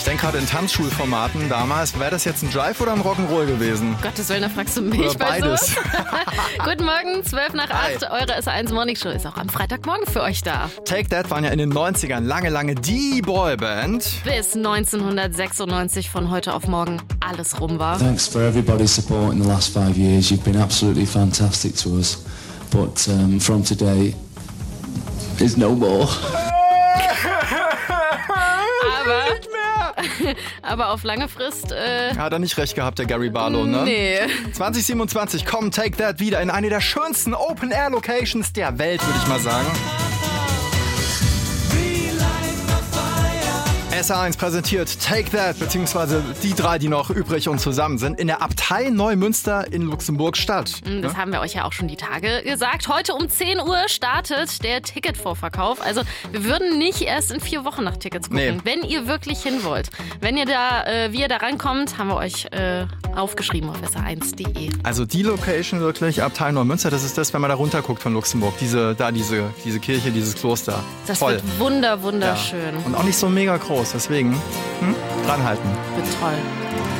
denke gerade in Tanzschulformaten damals. Wäre das jetzt ein Drive oder ein Rock'n'Roll gewesen? Gottes Willen, da fragst du mich Oder bei beides. sowas. Guten Morgen, 12 nach 8. Hi. Eure S1 Morning Show ist auch am Freitagmorgen für euch da. Take That waren ja in den 90ern lange die Boyband. Bis 1996 von heute auf morgen alles rum war. Thanks for everybody's support in the last 5 years. You've been absolutely fantastic to us. But from today is no more. Aber auf lange Frist, Hat er nicht recht gehabt, der Gary Barlow, ne? nee. 2027 kommt Take That wieder in eine der schönsten Open-Air-Locations der Welt, würde ich mal sagen. SA1 präsentiert Take That, beziehungsweise die drei, die noch übrig und zusammen sind, in der Abtei Neumünster in Luxemburg-Stadt. Das haben wir euch ja auch schon die Tage gesagt. Heute um 10 Uhr startet der Ticketvorverkauf. Also wir würden nicht erst in 4 Wochen nach Tickets gucken, wenn ihr wirklich hin wollt. Wenn ihr da, wie ihr da rankommt, haben wir euch aufgeschrieben auf sa1.de. Also die Location wirklich, Abtei Neumünster, das ist das, wenn man da runter guckt von Luxemburg. Diese Kirche, dieses Kloster. Das Toll. wird wunderschön. Und auch nicht so mega groß, deswegen dranhalten. Wird toll.